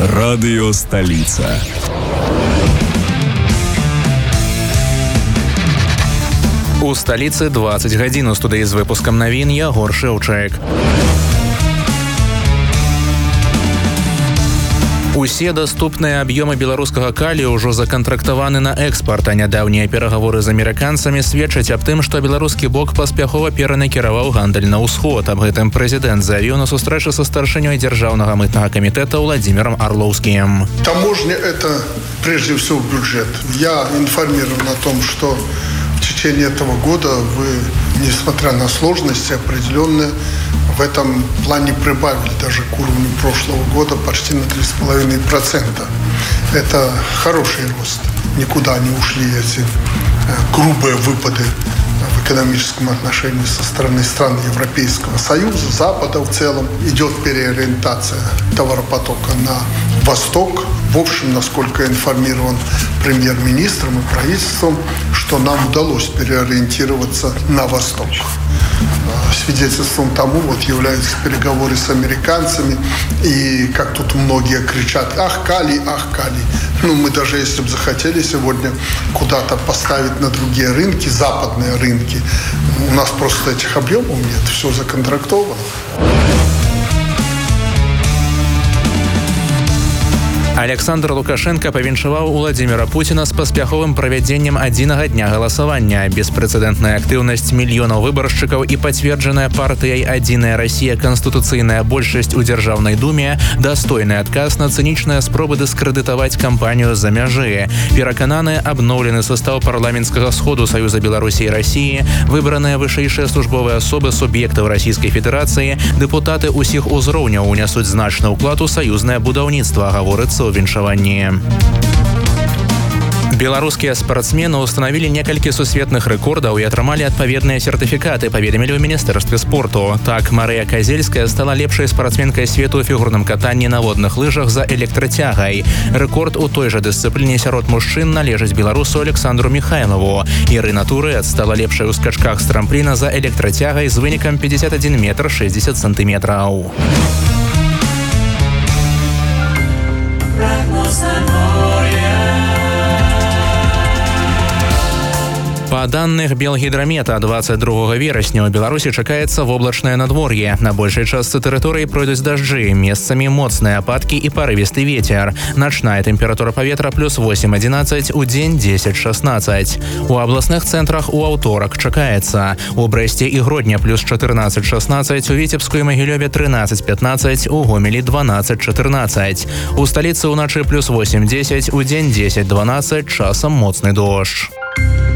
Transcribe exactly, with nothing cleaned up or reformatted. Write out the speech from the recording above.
Радыё Сталіца. У сталіцы двадцать гадзін. У студыі з выпускам навін Ягор Шэўчэк. Усе даступныя аб'ёмы беларускага калію ўжо законтрактаваны на экспарт, а нядаўнія перагаворы з амерыканцамі сведчаць аб тым, што беларускі бок паспяхова перанакіраваў гандаль на ўсход. Аб гэтым прэзідэнт заявіў на сустрэчы са старшынёй дзяржаўнага мытнага камітэта Владимиром Орловским. Таможня – это прежде всего бюджет. Я информирован о том, что в течение этого года вы, несмотря на сложности определенные, в этом плане прибавили даже к уровню прошлого года почти на три с половиной процента. Это хороший рост. Никуда не ушли эти грубые выпады в экономическом отношении со стороны стран Европейского Союза, Запада в целом. Идет переориентация товаропотока на восток. В общем, насколько информирован премьер-министром и правительством, что нам удалось переориентироваться на восток. Свидетельством тому вот являются переговоры с американцами. И как тут многие кричат: ах, калий, ах, калий. Ну, мы даже если бы захотели сегодня куда-то поставить на другие рынки, западные рынки, у нас просто этих объемов нет, все законтрактовано. Александр Лукашенко павіншаваў Владимира Путина з паспяховым правядзеннем адзінага дня галасавання. Беспрэцэдэнтная актыўнасць мільёнаў выбаршчыкаў і пацверджаная партыяй «Адзіная Расія» канстытуцыйная большасць у дзяржаўнай думе – дастойны адказ на цынічныя спробы дыскрэдытаваць кампанію з-за мяжы. Перакананы абноўлены састаў парламенцкага сходу Саюза Беларусі і Расіі, выбраныя вышэйшыя службовыя асобы суб'ектаў Расійскай Федэрацыі, дэпутаты ўсіх узроўняў унясуць значны ўклад у саюзнае будаўніцтва, гаворыцца ў віншаванні. Беларускія спартсмены установілі некалькі сусветных рэкордаў і атрымалі адпаведныя сертыфікаты, паведамілі ў міністэрстве спорту. Так, Марыя Казельская стала лепшай спартсменкай свету ў фігурным катанні на водных лыжах за электрацягай. Рэкорд у той жа дысцыпліне сярод мужчын належыць беларусу Александру Михайлову. Ірына Турэц стала лепшай у скачках з трампліна за электрацягай з вынікам пятьдесят один метр шестьдесят сантиметраў. Па данных Белгідрамета, двадцать другога верасня ў Беларусі чакаецца воблачнае надвор'е. На большай частцы тэрыторыі пройдуць дажджы, месцамі моцныя ападкі і парывісты вецер. Начная тэмпература паветра плюс восемь адзінаццаць, у дзень дзесяць шаснаццаць. У абласных цэнтрах у аўторак чакаецца. У Брэсце і Гродня плюс чатырнаццаць шаснаццаць, у Віцебску і Магілёве трынаццаць пятнаццаць, у Гомелі дванаццаць чатырнаццаць. У сталіцы ўначы плюс восемь дзесяць, у дзень дзесяць дванаццаць, часам моцны дождж.